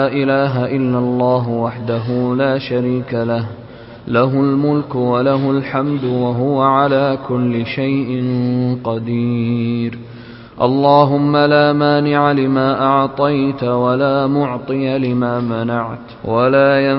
إله إلا الله وحده لا شريك له، له الملك وله الحمد وهو على كل شيء قدير. اللهم لا مانع لما أعطيت ولا معطي لما منعت ولا